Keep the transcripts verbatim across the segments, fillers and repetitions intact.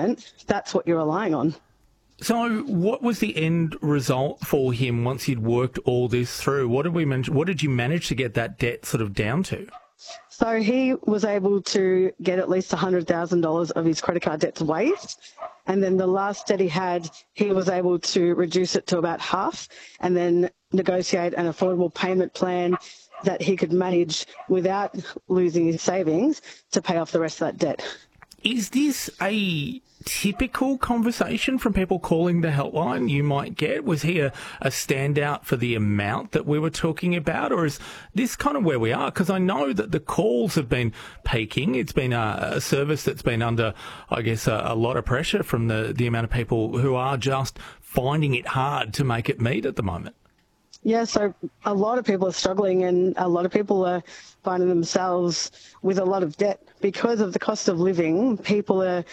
moment, that's what you're relying on. So what was the end result for him once he'd worked all this through? What did we manage, what did you manage to get that debt sort of down to? So he was able to get at least one hundred thousand dollars of his credit card debts waived. And then the last debt he had, he was able to reduce it to about half and then negotiate an affordable payment plan that he could manage without losing his savings to pay off the rest of that debt. Is this a typical conversation from people calling the helpline you might get? Was he a, a standout for the amount that we were talking about, or is this kind of where we are? Because I know that the calls have been peaking. It's been a, a service that's been under, I guess, a, a lot of pressure from the, the amount of people who are just finding it hard to make it meet at the moment. Yeah, so a lot of people are struggling and a lot of people are finding themselves with a lot of debt. Because of the cost of living, people are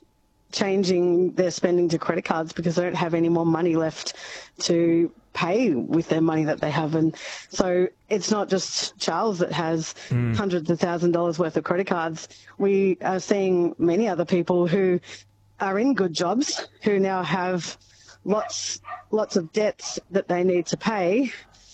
changing their spending to credit cards because they don't have any more money left to pay with their money that they have. And so it's not just Charles that has mm. hundreds of thousand dollars worth of credit cards. We are seeing many other people who are in good jobs who now have lots lots of debts that they need to pay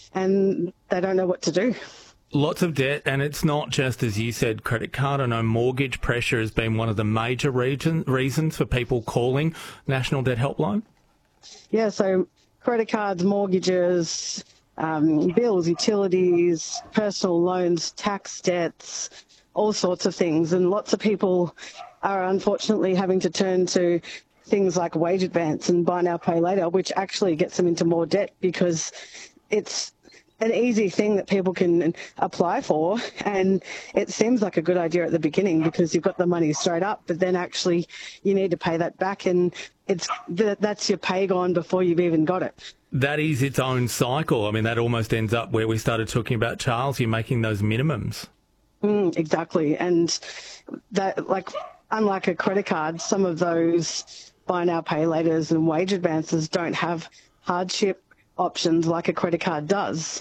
and they don't know what to do. Lots of debt, and it's not just, as you said, credit card. I know mortgage pressure has been one of the major region, reasons for people calling National Debt Helpline. Yeah, so credit cards, mortgages, um, bills, utilities, personal loans, tax debts, all sorts of things. And lots of people are unfortunately having to turn to things like wage advance and buy now, pay later, which actually gets them into more debt because it's an easy thing that people can apply for, and it seems like a good idea at the beginning because you've got the money straight up, but then actually you need to pay that back, and it's that's your pay gone before you've even got it. That is its own cycle. I mean, that almost ends up where we started talking about, Charles, you're making those minimums. Mm, exactly, and that, like, unlike a credit card, some of those buy now, pay laters and wage advances don't have hardship options like a credit card does.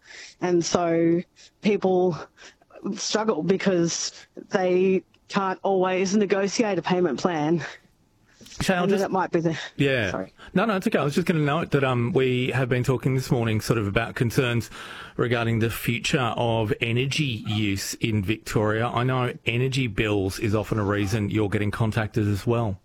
And so people struggle because they can't always negotiate a payment plan. Shay, and just, it might be the... Yeah. Sorry. No, no, it's okay. I was just going to note that um, we have been talking this morning sort of about concerns regarding the future of energy use in Victoria. I know energy bills is often a reason you're getting contacted as well.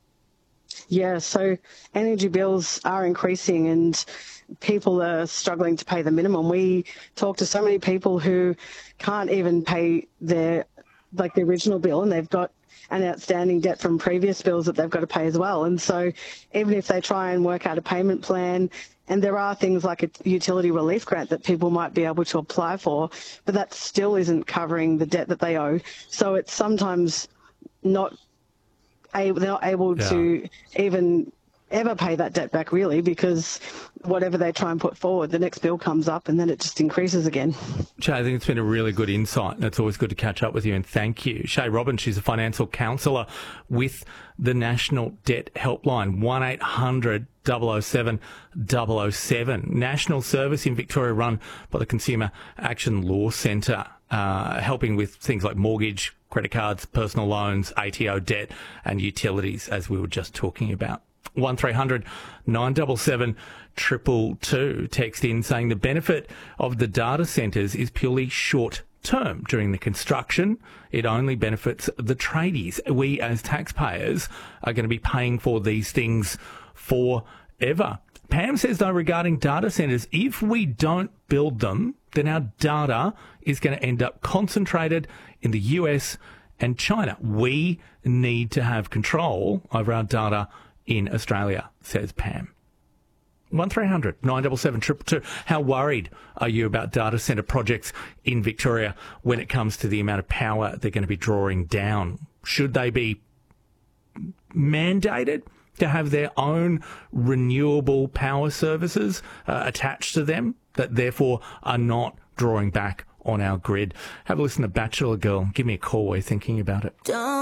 Yeah, so energy bills are increasing and people are struggling to pay the minimum. We talk to so many people who can't even pay their, like the original bill, and they've got an outstanding debt from previous bills that they've got to pay as well. And so even if they try and work out a payment plan, and there are things like a utility relief grant that people might be able to apply for, but that still isn't covering the debt that they owe. So it's sometimes not able, they're not able yeah. to even ever pay that debt back, really, because whatever they try and put forward, the next bill comes up and then it just increases again. Shay, I think it's been a really good insight, and it's always good to catch up with you, and thank you. Shay Robbins, she's a financial counsellor with the National Debt Helpline, one eight hundred double oh seven double oh seven. National service in Victoria run by the Consumer Action Law Centre, uh, helping with things like mortgage, credit cards, personal loans, A T O debt and utilities, as we were just talking about. one three hundred nine seven seven two two two. Text in saying the benefit of the data centres is purely short term. During the construction, it only benefits the tradies. We as taxpayers are going to be paying for these things forever. Pam says, though, regarding data centres, if we don't build them, then our data is going to end up concentrated in the U S and China. We need to have control over our data in Australia, says Pam. one three hundred nine seven seven two two two. How worried are you about data centre projects in Victoria when it comes to the amount of power they're going to be drawing down? Should they be mandated to have their own renewable power services uh, attached to them that therefore are not drawing back on our grid? Have a listen to Bachelor Girl. Give me a call while you're thinking about it. Don't